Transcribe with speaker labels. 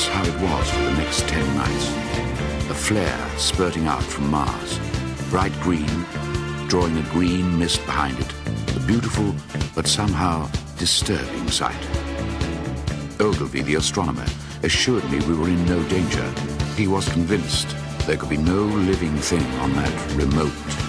Speaker 1: that's how it was for the next 10 nights. A flare spurting out from Mars, bright green, drawing a green mist behind it, a beautiful but somehow disturbing sight. Ogilvy, the astronomer, assured me we were in no danger. He was convinced there could be no living thing on that remote